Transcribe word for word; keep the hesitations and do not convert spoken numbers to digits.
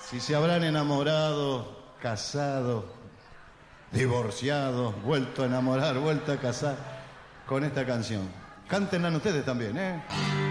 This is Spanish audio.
Si se habrán enamorado, casado, divorciado, vuelto a enamorar, vuelto a casar con esta canción. Cántenla ustedes también, ¿eh?